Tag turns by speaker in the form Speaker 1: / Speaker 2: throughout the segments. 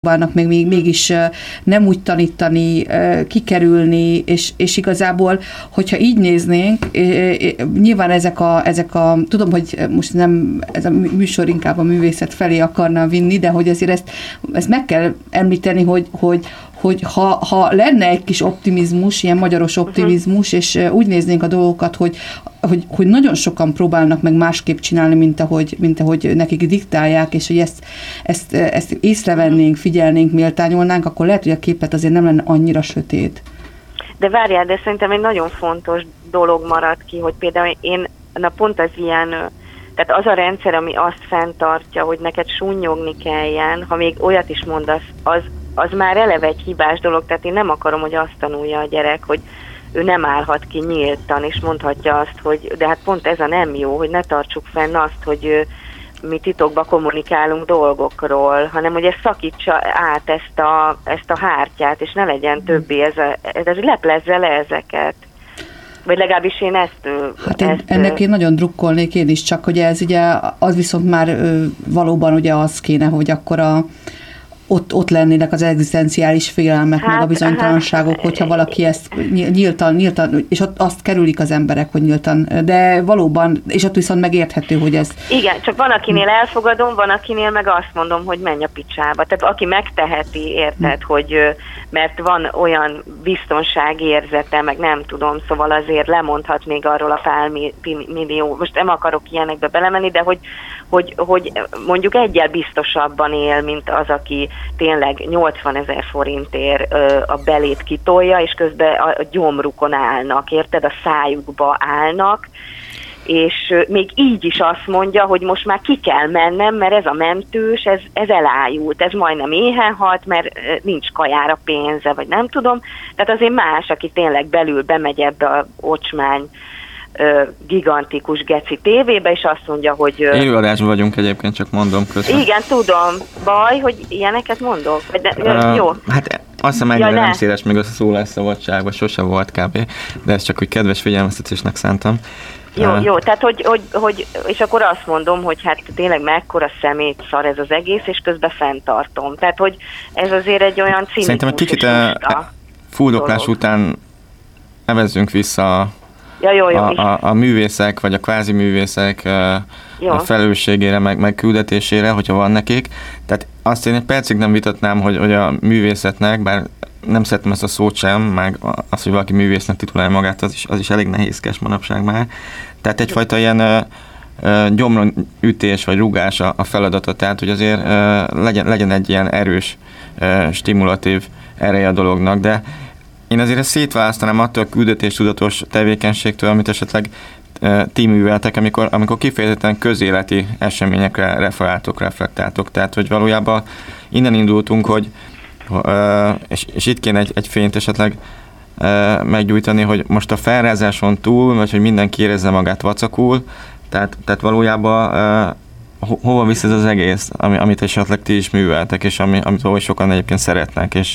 Speaker 1: próbálnak meg mégis nem úgy tanítani, kikerülni, és igazából, hogyha így néznénk, nyilván ezek a tudom, hogy most nem ez a műsor inkább a művészet felé akarna vinni, de hogy azért ezt meg kell említeni, hogy ha lenne egy kis optimizmus, ilyen magyaros optimizmus, és úgy néznénk a dolgokat, hogy nagyon sokan próbálnak meg másképp csinálni, mint ahogy nekik diktálják, és hogy ezt észrevennénk, figyelnénk, méltányolnánk, akkor lehet, hogy a képet azért nem lenne annyira sötét.
Speaker 2: De várjál, de szerintem egy nagyon fontos dolog maradt ki, hogy például pont az ilyen, tehát az a rendszer, ami azt fenntartja, hogy neked sunnyogni kelljen, ha még olyat is mondasz, az már eleve egy hibás dolog, tehát én nem akarom, hogy azt tanulja a gyerek, hogy ő nem állhat ki nyíltan, és mondhatja azt, hogy de hát pont ez a nem jó, hogy ne tartsuk fenn azt, hogy mi titokba kommunikálunk dolgokról, hanem hogy ez szakítsa át ezt a hártyát, és ne legyen többé ez leplezze le ezeket. Vagy legalábbis én
Speaker 1: ennek én nagyon drukkolnék én is, csak hogy ez ugye, az viszont már valóban ugye az kéne, hogy akkor ott lennének az egzisztenciális félelmek, meg a bizonytalanságok, hogyha valaki ezt nyíltan, és ott azt kerülik az emberek, hogy nyíltan, de valóban, és ott viszont megérthető, hogy ez...
Speaker 2: Igen, csak van, akinél elfogadom, van, akinél meg azt mondom, hogy menj a picsába. Tehát aki megteheti, érted, hogy mert van olyan biztonságérzete, meg nem tudom, szóval azért lemondhat még arról a pár millió, most nem akarok ilyenekbe belemenni, de hogy mondjuk egyel biztosabban él, mint az, aki tényleg 80 000 forintért a belét kitolja, és közben a gyomrukon állnak, érted? A szájukba állnak, és még így is azt mondja, hogy most már ki kell mennem, mert ez a mentős, ez elájult, ez majdnem éhen halt, mert nincs kajára pénze, vagy nem tudom. Tehát azért más, aki tényleg belül bemegy ebbe a ocsmány gigantikus geci tévébe, és azt mondja, hogy...
Speaker 3: Élőadásban vagyunk egyébként, csak mondom közben.
Speaker 2: Igen, tudom. Baj, hogy ilyeneket mondok? Jó.
Speaker 3: Hát azt hiszem ennyire nem széles még a szólásszabadságban, sose volt kb. De ez csak úgy kedves figyelmeztetésnek szántam.
Speaker 2: Jó, tehát hogy és akkor azt mondom, hogy hát tényleg mekkora szemét szar ez az egész, és közben fenntartom. Tehát, hogy ez azért egy olyan cinikus.
Speaker 3: Szerintem egy kicsit fuldoklás után nevezzünk vissza a művészek, vagy a kvázi művészek a felelősségére, meg küldetésére, hogyha van nekik. Tehát azt én egy percig nem vitatnám, hogy a művészetnek, bár nem szeretem ezt a szót sem, meg az, hogy valaki művésznek titulálja magát, az is elég nehézkes manapság már. Tehát egyfajta ilyen gyomron ütés vagy rugás a feladata, tehát hogy azért legyen egy ilyen erős, stimulatív ereje a dolognak, de én azért ezt szétválasztanám attól a küldetéstudatos tevékenységtől, amit esetleg ti műveltek, amikor kifejezetten közéleti eseményekre reflektáltok. Tehát, hogy valójában innen indultunk, hogy és itt kéne egy fényt esetleg meggyújtani, hogy most a felrázáson túl, vagy hogy mindenki érezze magát vacakul, tehát valójában hova visz ez az egész, amit esetleg ti is műveltek, és amit valahogy sokan egyébként szeretnek, és...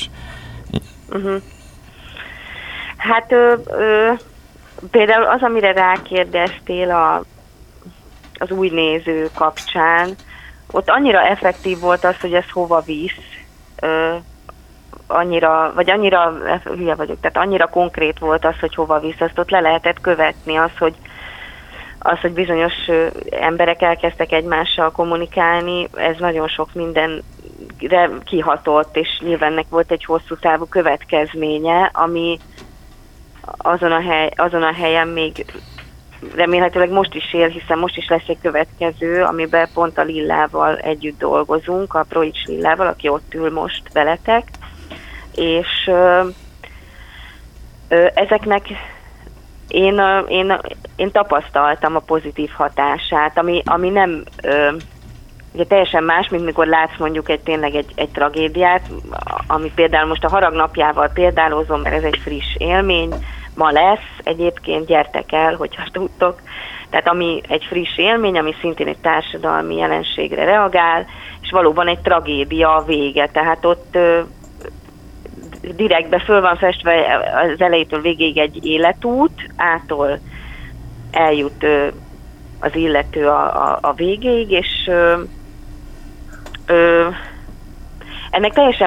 Speaker 2: Hát például az, amire rákérdeztél az új néző kapcsán, ott annyira effektív volt az, hogy ez hova visz, annyira hülye vagyok, tehát annyira konkrét volt az, hogy hova visz, azt ott le lehetett követni, az, hogy bizonyos emberek elkezdtek egymással kommunikálni, ez nagyon sok mindenre kihatott, és nyilván ennek volt egy hosszú távú következménye, ami azon a helyen még remélhetőleg most is él, hiszen most is lesz egy következő, amiben pont a Lillával együtt dolgozunk, a Proics Lillával, aki ott ül most veletek, és ezeknek én tapasztaltam a pozitív hatását, ami nem ugye teljesen más, mint mikor látsz mondjuk tényleg egy tragédiát, ami például most a Harag napjával példálozom, mert ez egy friss élmény, ma lesz, egyébként gyertek el, hogyha tudtok. Tehát ami egy friss élmény, ami szintén egy társadalmi jelenségre reagál, és valóban egy tragédia a vége. Tehát ott direktbe föl van festve az elejétől végéig egy életút, ától eljut az illető a végéig, és ennek teljesen